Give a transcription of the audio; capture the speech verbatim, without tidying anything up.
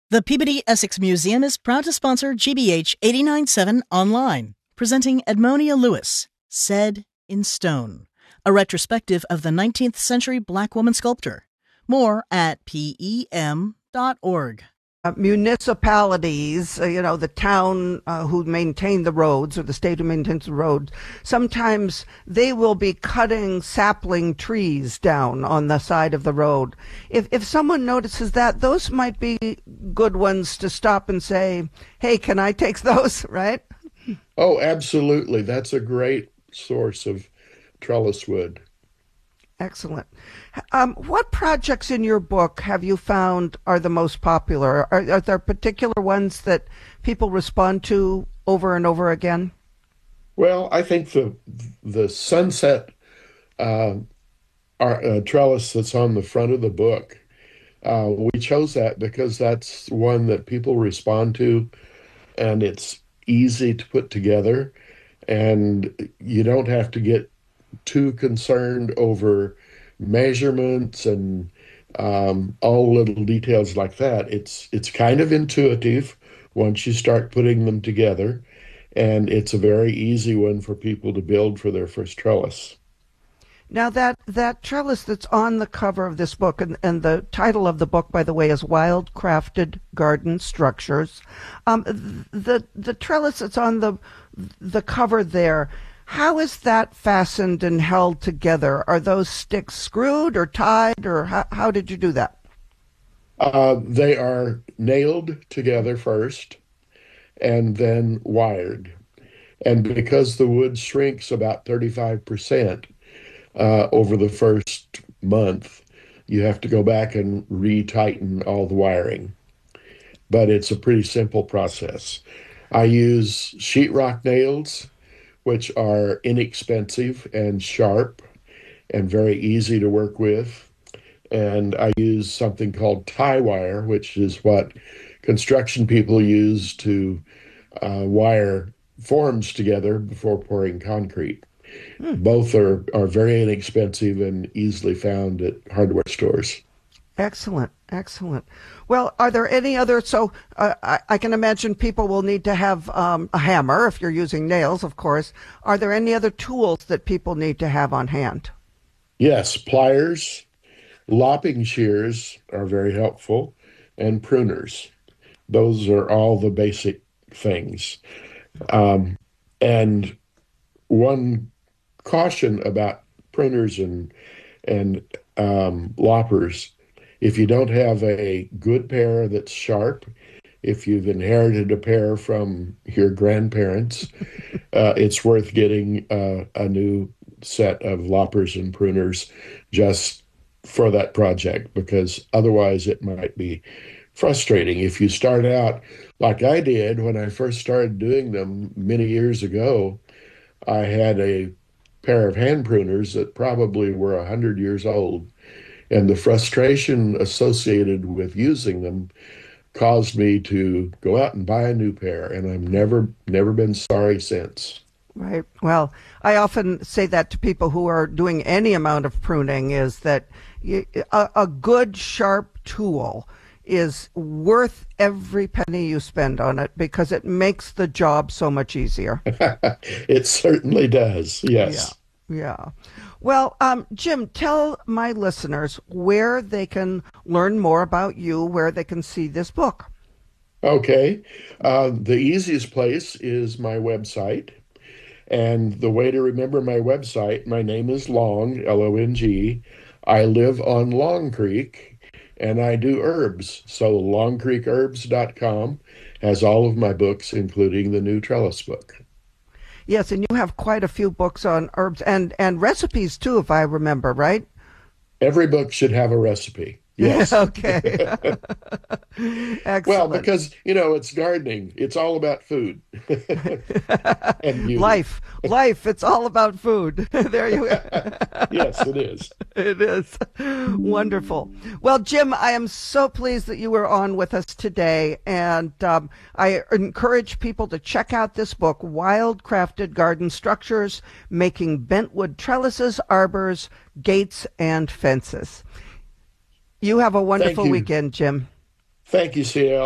The Peabody Essex Museum is proud to sponsor G B H eighty-nine point seven Online, presenting Edmonia Lewis, Said in Stone, a retrospective of the nineteenth century Black woman sculptor. More at P E M dot org. Uh, municipalities, uh, you know, the town uh, who maintain the roads or the state who maintains the roads, sometimes they will be cutting sapling trees down on the side of the road. If if someone notices that, those might be good ones to stop and say, hey, can I take those, right? Oh, absolutely. That's a great source of trellis wood. Excellent. Um, what projects in your book have you found are the most popular? Are, are there particular ones that people respond to over and over again? Well, I think the the sunset uh, our, uh, trellis that's on the front of the book, uh, we chose that because that's one that people respond to, and it's easy to put together, and you don't have to get too concerned over measurements and um, all little details like that. It's it's kind of intuitive once you start putting them together, and it's a very easy one for people to build for their first trellis. Now that, that trellis that's on the cover of this book, and, and the title of the book, by the way, is Wild Crafted Garden Structures. Um, the the trellis that's on the the cover there, how is that fastened and held together? Are those sticks screwed or tied, or how, how did you do that? Uh, they are nailed together first and then wired. And because the wood shrinks about thirty-five percent uh, over the first month, you have to go back and re-tighten all the wiring. But it's a pretty simple process. I use sheetrock nails, which are inexpensive and sharp and very easy to work with. And I use something called tie wire, which is what construction people use to uh, wire forms together before pouring concrete. Hmm. Both are, are very inexpensive and easily found at hardware stores. Excellent, excellent. Well, are there any other, so uh, I, I can imagine people will need to have um, a hammer if you're using nails, of course. Are there any other tools that people need to have on hand? Yes, pliers, lopping shears are very helpful, and pruners. Those are all the basic things. Um, and one caution about pruners and, and um, loppers: if you don't have a good pair that's sharp, if you've inherited a pair from your grandparents, uh, it's worth getting uh, a new set of loppers and pruners just for that project, because otherwise it might be frustrating. If you start out like I did when I first started doing them many years ago, I had a pair of hand pruners that probably were one hundred years old. And the frustration associated with using them caused me to go out and buy a new pair, and I've never, never been sorry since. Right. Well, I often say that to people who are doing any amount of pruning, is that you, a, a good, sharp tool is worth every penny you spend on it, because it makes the job so much easier. It certainly does, yes. Yeah. Yeah. Well, um, Jim, tell my listeners where they can learn more about you, where they can see this book. Okay. Uh, the easiest place is my website. And the way to remember my website, my name is Long, L O N G. I live on Long Creek, and I do herbs. So long creek herbs dot com has all of my books, including the new trellis book. Yes, and you have quite a few books on herbs and, and recipes, too, if I remember, right? Every book should have a recipe. Yes. Okay. Excellent. Well, because, you know, it's gardening. It's all about food. And beauty. Life. Life. It's all about food. There you go. Yes, it is. It is. Wonderful. Well, Jim, I am so pleased that you were on with us today. And um, I encourage people to check out this book, Wild Crafted Garden Structures, Making Bentwood Trellises, Arbors, Gates, and Fences. You have a wonderful weekend, Jim. Thank you, C L.